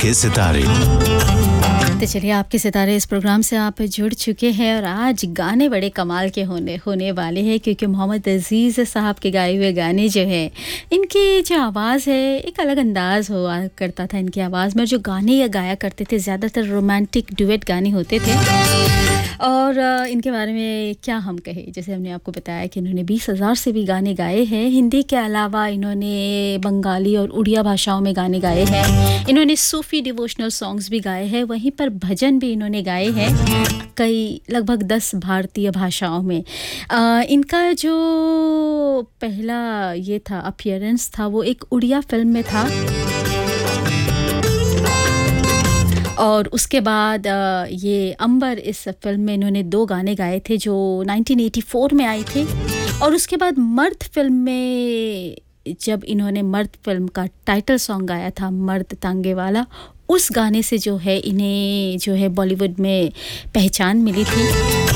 आपके सितारे। तो चलिए आपके सितारे इस प्रोग्राम से आप जुड़ चुके हैं और आज गाने बड़े कमाल के होने वाले हैं क्योंकि मोहम्मद अजीज़ साहब के गाए हुए गाने जो है इनकी जो आवाज़ है एक अलग अंदाज़ हुआ करता था इनकी आवाज़ में। जो गाने ये गाया करते थे ज़्यादातर रोमांटिक डुएट गाने होते थे और इनके बारे में क्या हम कहें। जैसे हमने आपको बताया कि इन्होंने 20,000 से भी गाने गाए हैं। हिंदी के अलावा इन्होंने बंगाली और उड़िया भाषाओं में गाने गाए हैं। इन्होंने सूफ़ी डिवोशनल सॉन्ग्स भी गाए हैं, वहीं पर भजन भी इन्होंने गाए हैं कई लगभग 10 भारतीय भाषाओं में। इनका जो पहला ये था अपीयरेंस था वो एक उड़िया फिल्म में था और उसके बाद ये अंबर इस फिल्म में इन्होंने 2 गाने गाए थे जो 1984 में आई थी। और उसके बाद मर्द फिल्म में जब इन्होंने मर्द फिल्म का टाइटल सॉन्ग गाया था मर्द तांगे वाला, उस गाने से जो है इन्हें जो है बॉलीवुड में पहचान मिली थी।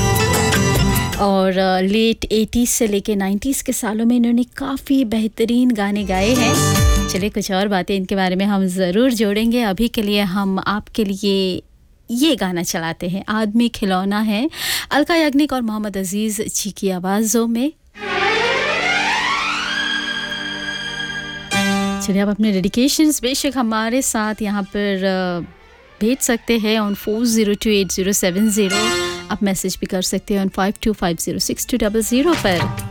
और लेट 80s से लेके 90s के सालों में इन्होंने काफ़ी बेहतरीन गाने गाए हैं। चलिए कुछ और बातें इनके बारे में हम ज़रूर जोड़ेंगे। अभी के लिए हम आपके लिए ये गाना चलाते हैं, आदमी खिलौना है, अलका याग्निक और मोहम्मद अजीज़ जी की आवाज़ों में। चलिए आप अपने डेडिकेशंस बेशक हमारे साथ यहाँ पर भेज सकते हैं ऑन 40287070। आप मैसेज भी कर सकते हैं ऑन 52506200 पर।